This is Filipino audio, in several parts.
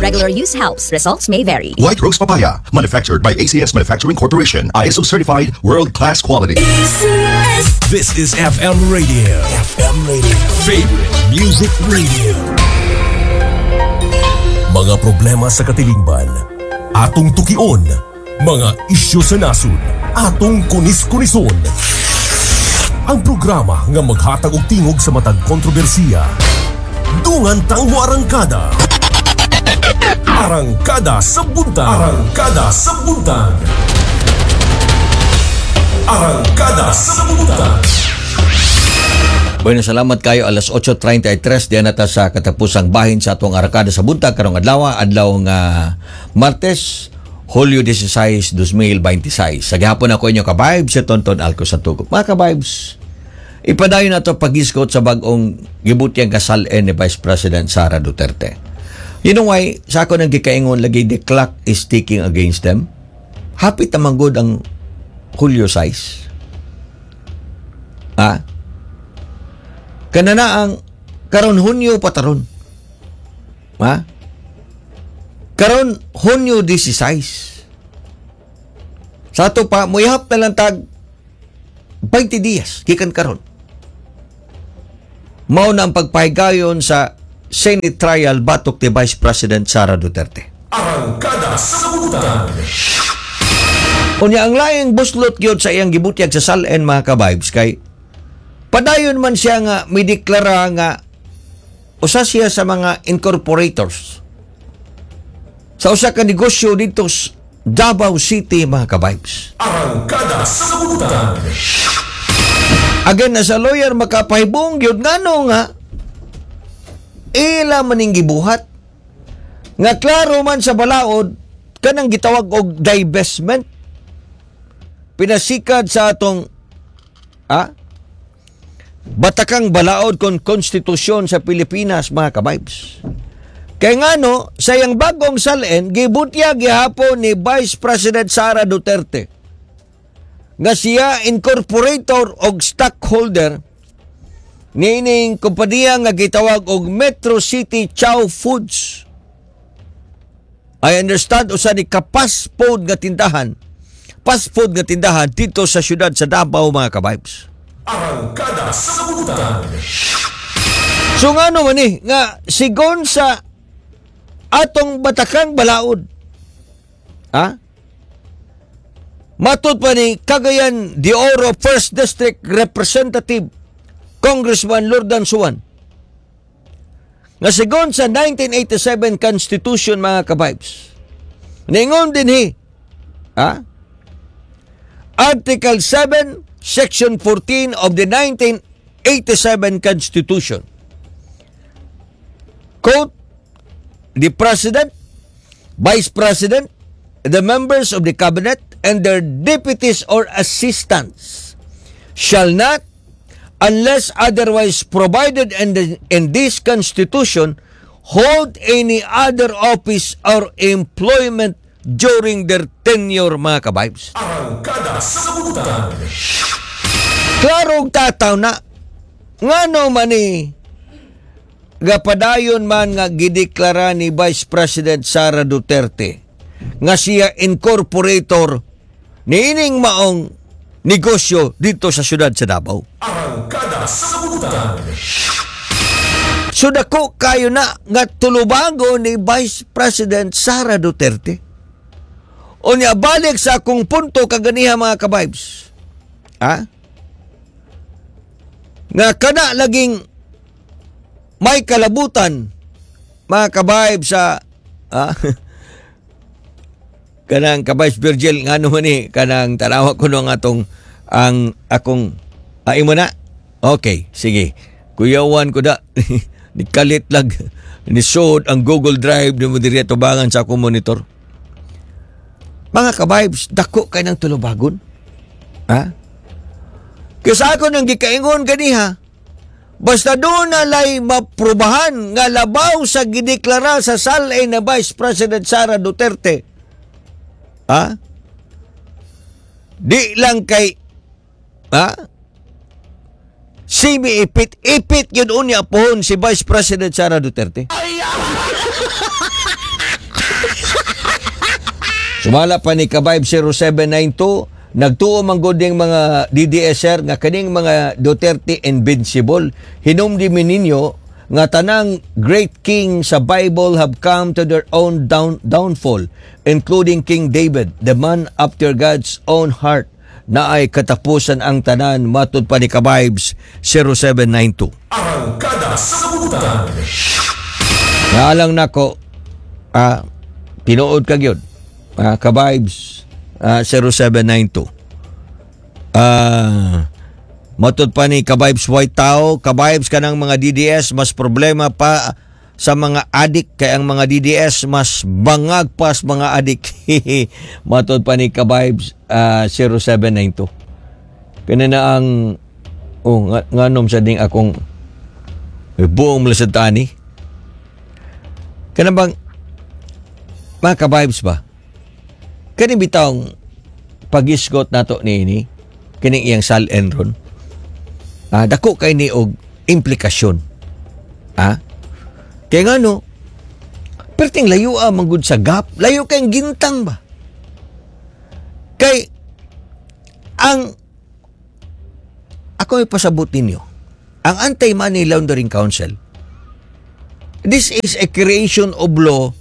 regular use helps. Results may vary. White Rose Papaya, manufactured by ACS Manufacturing Corporation. ISO certified, world-class quality. This is FM Radio. FM Radio. Favorite Music Radio. Mga problema sa katilingban, atong tukion. Mga isyu sa nasod, atong kunis-kunison. Ang programa nga maghatag og tingog sa matag kontrobersiya. Dungan tang arangkada. Arangkada sa buntag. Arangkada sa buntag. Arangkada sa buntag. Bueno, salamat kayo. Alas 8:33 diyan nata sa katapusang bahin sa atong Arangkada sa buntag karong adlaw nga Martes, Hulyo 16, 2026. Sa gihapon ako inyo ka-vibes sa Tonton Alco sa Tugog. Mga ka-vibes, ipadayon na ito pag-iskot sa bagong gibutyang kasalin ni Vice President Sara Duterte. You know why? Sa ako nang gikaingon lagi, the clock is ticking against them. Hapit naman good ang Hulyo 6. Kanana ang karon Hunyo pataron. Karon Hunyo 16. Sa ato pa, muyahap na lang tag 20 dias, gikan karon. Mao na ang pagpahigayon sa Senate trial batok ni Vice President Sara Duterte. Arangkada sa buntag. Unya ang laing buslot gyud sa iyang gibutyag sa salen mga ka-vibes kay padayon man siya nga mideklara nga usa siya sa mga incorporators sa usa ka negosyo dito sa Davao City mga ka-vibes. Arangkada sa buntag. Again, na sa lawyer makapahibong gyud ngano nga ila maning gibuhat nga klaro man sa balaod kanang gitawag og divestment pinasikad sa atong batakang balaod kon konstitusyon sa Pilipinas mga ka-vibes. Kaya ngano sayang bagong salen gibutya gihapon ni Vice President Sara Duterte nga siya incorporator og stockholder niining kompanya nga gitawag og Metro City Chow Foods. I understand usa ni fast food nga tindahan dito sa syudad sa Davao mga ka-vibes. Arangkada sa buntag. So ngano man nga sigon sa atong batakang balaod. Matud pa ni Cagayan de Oro 1st District Representative Congressman Lordan Suwan nga sigon sa 1987 Constitution mga ka-vibes. Ningon din Article 7, Section 14 of the 1987 Constitution. Quote, the President, Vice President, the members of the Cabinet, and their deputies or assistants shall not, unless otherwise provided in this Constitution, hold any other office or employment during their tenure, mga ka-vibes. Arangkada sa buntag. Klarong tataw na ngano man gapadayon man nga gideklara ni Vice President Sara Duterte nga siya incorporator niining maong negosyo dito sa syudad sa Davao. Arangkada sa buntag. So dako kayo na nga tulubago ni Vice President Sara Duterte. O niya balik sa akong punto kaganiha mga ka-vibes. Nga kana laging may kalabutan mga ka-vibes sa kanang ka-Vice Virgil nga naman kanang tanawa ko nung ang akong imo na. Okay, sige. Kuyawan ko da. Nikalit lang. Nisod ang Google Drive na mo diri tubangan sa akong monitor. Mga ka-vibes, dako kay nang tulubagon. Kasi ako nang gikaingon ganiha, basta doon nalay maprubahan nga labaw sa gideklara sa salay na Vice President Sara Duterte. Di lang kay simi-ipit yun unya pohon si Vice President Sara Duterte. Sumala pa ni Kabayb 0792, nagtuo man gud ning mga DDSer nga kaning mga Duterte invincible. Hinumdi mi ninyo nga tanang great king sa Bible have come to their own downfall, including King David, the man after God's own heart, na ay katapusan ang tanan, matud pa ni Kabaybs 0792. Arangkada sa Kabuutan. Naalang nako, pinuod ka gyud. Kabaybs 0792. Matud pa ni Kabaybs White Tao, Kabaybs kanang mga DDS mas problema pa sa mga adik, kay ang mga DDS mas bangag pa sa mga adik. Matud pa ni Kabaybs 0792. Kaya na ang nganom sa ding akong buong malasad tani. Kaya bang mga Kabaybs ba? Kani bitawng pagisgot nato ni ini kining iyang Sal Enron. Dako kay ni og implikasyon. Kaya nga no, perting layo manggod sa gap, layo kayong gintang ba? Kay ang ako ipasabot ninyo, ang Anti-Money Laundering Council, this is a creation of law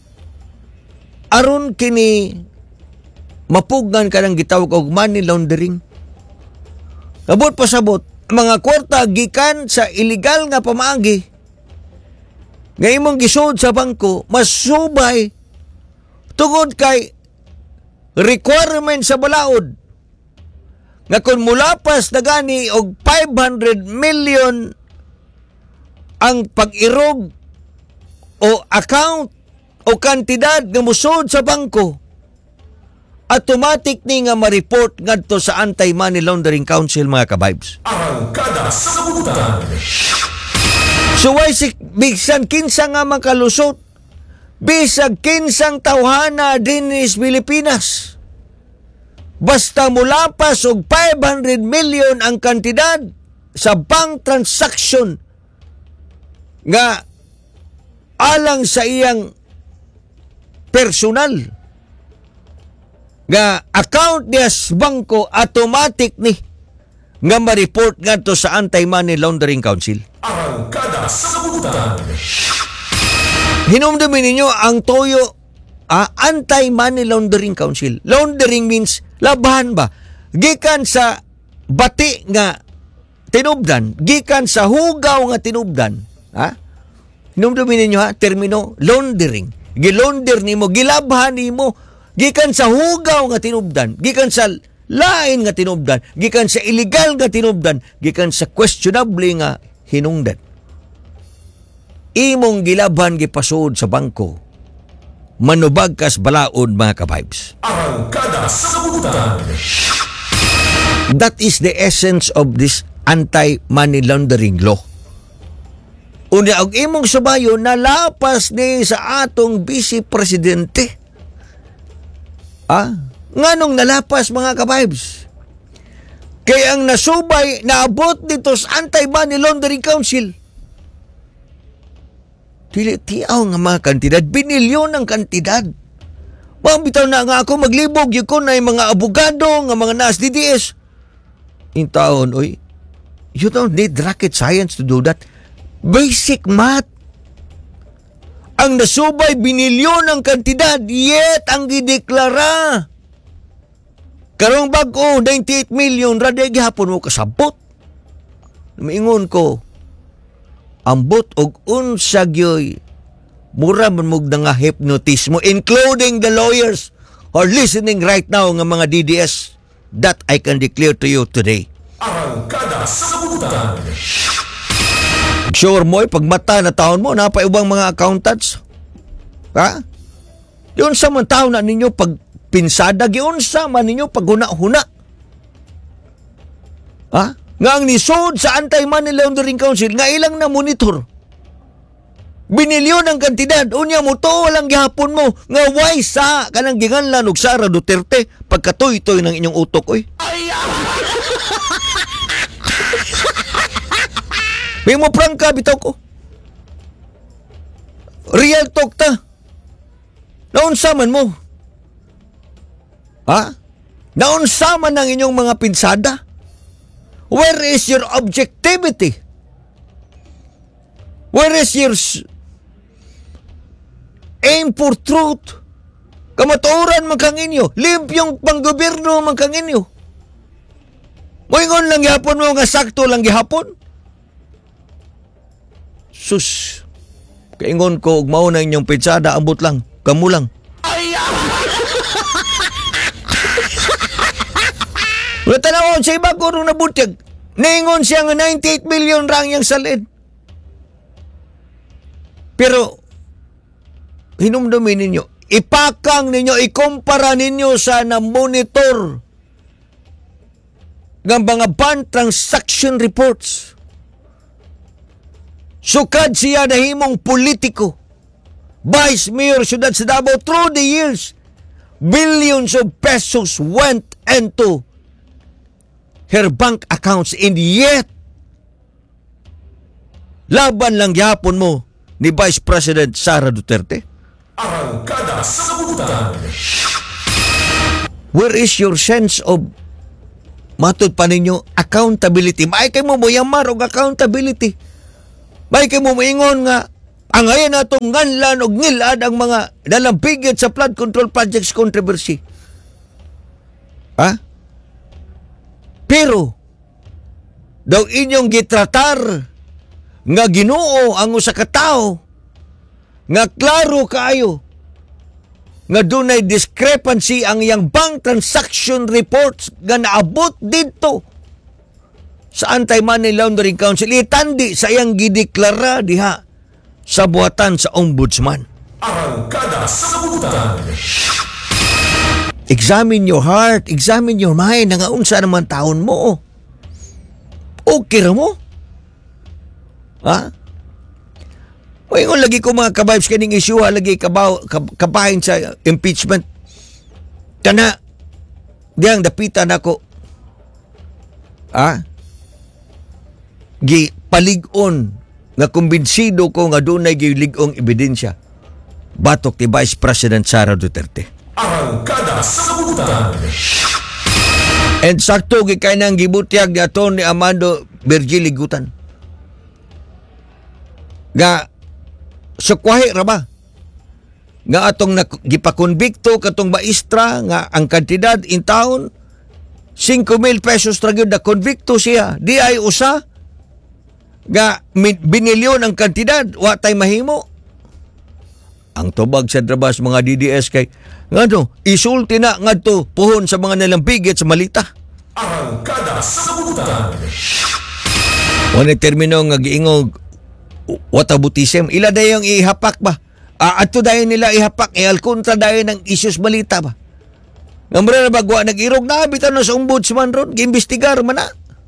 aron kini mapugnan ka ng gitawag og money laundering. Abot pasabot, mga kwarta gikan sa illegal nga pamaagi nga imong gisud sa bangko, masubay tungod kay requirement sa balaod nga kung mulapas na gani og 500 million ang pag-irog o account o kantidad nga musud sa bangko, automatic ni nga ma-report ngadto sa Anti-Money Laundering Council, mga Kabaybs. Arangkada sa Kabuutan. So why bisan kinsa nga makalusot, bisag kinsang tawhana din is Pilipinas, basta mulapas og 500 million ang kantidad sa bank transaction nga alang sa iyang personal nga account niya sa bangko, automatic ni nga ma-report ngadto sa Anti-Money Laundering Council. Arangkada sa Kabuutan. Hinumdumin ninyo ang toyo, Anti-Money Laundering Council. Laundering means labahan ba? Gikan sa bati nga tinubdan, gikan sa hugaw nga tinubdan. Hinumdumin ninyo termino laundering. Gilaunder nimo, gilabhan nimo, gikan sa hugaw nga tinubdan, gikan sa lain nga tinubdan, gikan sa illegal nga tinubdan, gikan sa questionable nga hinungdan. Imong gilabhan gipasud sa bangko, manubag kas balaod, mga Kabaybs. Arangkada sa Kabuutan. That is the essence of this anti-money laundering law. Unya og imong subayo nalapas ni sa atong vice presidente. Nganong nalapas, mga Kabaybs? Kaya ang nasubay naabot dito sa Anti-Money Laundering Council, tiaw nga mga kantidad, binilyon ang kantidad. Bitaw na nga ako maglibog yung ko na yung mga abogado nga mga nas DDS. In taon, you don't need rocket science to do that. Basic math. Ang nasubay, binilyon ang kantidad, yet ang gideklara karong bag-o 98 million, raday gihapon mo kasabot. Maingon ko, ambot og unsa gyoy mura man mug nga hypnotismo, including the lawyers who are listening right now nga mga DDS. That I can declare to you today. Arangkada sa Kabuutan. Sure mo, pagmata na taon mo, napaibang mga accountants. Yun sa man taon na ninyo pag pinsada, yun sa man ninyo pag huna-huna. Nga ang nisod sa Anti-Money Laundering Council, nga ilang na monitor. Binilyon ang kantidad, unya mo to, walang gihapon mo, nga why sa kanang ginganlan og Sara Duterte, pagkatoy-toy ng inyong utok, May mo prangka, bitaw ko. Real talk ta. Naunsa man mo? Ha? Naunsa man ang inyong mga pinsada? Where is your objectivity? Where is your aim for truth? Kamatuoran man kang inyo. Limpyong panggobyerno man kang inyo. Moingon lang gihapon mo nga sakto lang gihapon. Sus. Kaingon ko, ug mao na inyong pinsada, ambot lang. Kamu lang. Wala tanawon sa iba ko nung nabutyag. Ningon siya nga 98 million rang yang salid. Pero, hinumdumin ninyo, ipakang ninyo, ikumpara ninyo sa na-monitor ng mga bank transaction reports. Sukad siya na himong politiko. Vice Mayor Syudad sa Davao through the years. Billions of pesos went into her bank accounts, and yet laban lang gyapon mo ni Vice President Sara Duterte. Arangkada sa Kabutan. Where is your sense of matud pa ninyo accountability? May kay mo moyamar og accountability. May kay mo moingon nga ang ayan natong nganlan og ngilad ang mga nalampigit sa flood control projects controversy. Ha? Pero, daw inyong gitratar nga Ginoo ang usa ka tawo nga klaro kaayo nga dunay discrepancy ang iyang bank transaction reports nga naabot dito sa Anti-Money Laundering Council. Itandi sa iyang gideklara diha sa buhatan sa Ombudsman. Arangkada sa Kabutan. Examine your heart, examine your mind, nga unsa naman taon mo. Okay ra mo? Ha? Mayon lagi ko mga kabibes kaning issue, lagi kabahin sa impeachment. Kana, diyang dapitan ako. Ha? Palig-on nga kumbinsido ko nga dunay gilig-ong ebidensya. Batok ni Vice President Sara Duterte. Arangkada sa Kabutan. And sakto gikay nang gibutyag ni Atty. Amando Virgil Igutan. Nga sukwahi ra ba? Nga atong gipakonbikto katong maestra nga ang kantidad in taon 5,000 pesos ra gyud na konbikto siya. Di ay usa nga binilyon ang kantidad, wa tay mahimo. Ang tubag sa drabas mga DDS kay ngano isulti na ngadto puhon sa mga nalampigit sa malita. Arangkada sa Kabutan. Wala termino nga giingog watabutism. Ila dayong ihapak ba? Ato dayon nila ihapak alkontra dayon ng issues malita ba? Ngamra na bagwa nag-irog na bitan na sa ombudsman ron giimbestigar man na.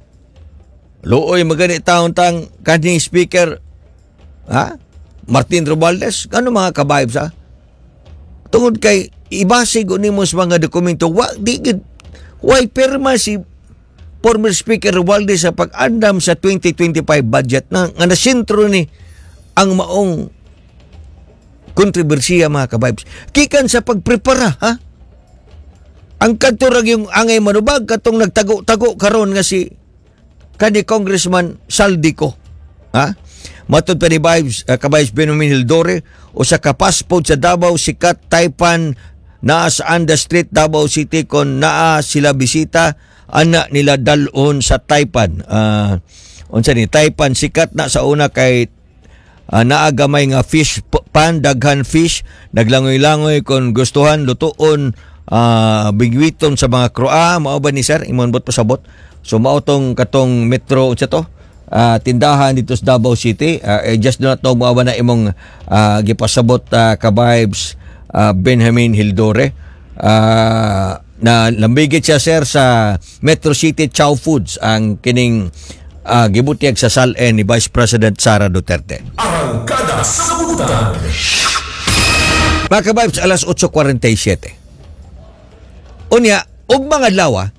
Looy magani taon-tang kaning speaker ha? Martin Romualdez, ano mga kabibes ha? Tungod kay ibasig nimo sa mga dokumento, why perma si former Speaker Romualdez sa pag-andam sa 2025 budget na nga nasintro ni ang maong kontrobersiya mga kabibes. Kikan sa pagprepara ha? Ang kanturag yung angay manubag katong nagtago-tago karon nga si kani Congressman Saldico ha? Matod pa ni Kabayas Benjamin Hildore o sa kapaspod sa Davao sikat Taipan naa sa Anda Street, Davao City kon naa sila bisita ana nila dalon sa Taipan. Unsa ni Taipan sikat na sa una kay naa gamay nga fish pan daghan fish naglangoy-langoy kon gustuhan lutuon bigwiton sa mga kroa mao ba ni sir imong bot pasabot. So mao tong katong metro unsa to? Tindahan dito sa Davao City. Just do not know mo na imong gipasabot ka-vibes Benjamin Hildore. Na lambigit siya sir sa Metro City Chow Foods ang kining gibutyag sa SALN ni Vice President Sara Duterte. Arangkada sa Kabutan. Mga ka-vibes, alas 8:47. Unya, og mga lawa,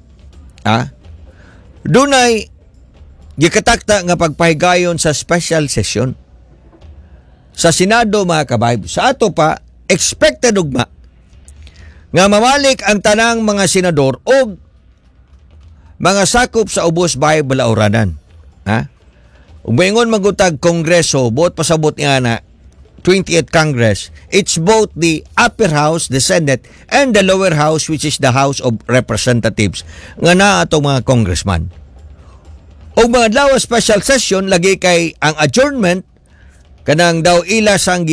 dunay gikatakta nga pagpahigayon sa special session sa Senado mga kabayb. Sa ato pa, expected ugma nga mamalik ang tanang mga senador o mga sakop sa ubos bahay balauranan. Ha? Ug moingon magutag Kongreso, buot pasabot nga na 28th Congress, it's both the upper house, the Senate, and the lower house, which is the House of Representatives, nga na atong mga congressman. O mga adlaw special session, lagi kay ang adjournment, kanang daw ila sang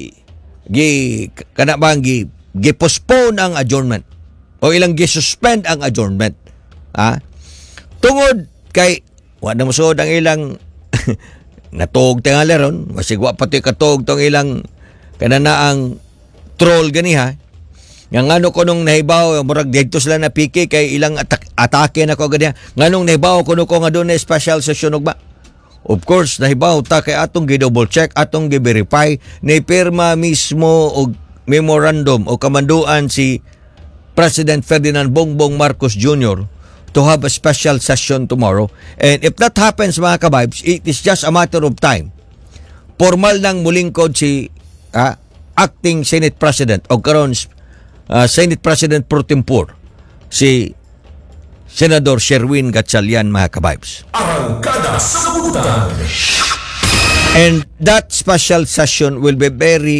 gi-postpone ang adjournment, o ilang gi-suspend ang adjournment. Ha? Tungod kay, wala mo suod ang ilang natuog tingali ron, masigwa pati katuog tong ilang kananaang troll ganiha. Nga ngano ko nung nahibaw, murag dito sila na piki kay ilang atake na ko ganiha. Nganong nahibaw ko nung ko nga doon na special session ugba. Of course, nahibaw ta kay atong gi-double check, atong gi-verify, naipirma mismo og memorandum o kamanduan si President Ferdinand Bongbong Marcos Jr. to have a special session tomorrow. And if that happens, mga kabibes, it is just a matter of time. Formal nang mulingkod si acting Senate President o karon Senate President pro tempore, si Senador Sherwin Gatchalian, mga kabibes. Arangkada sa Kabuutan. And that special session will be very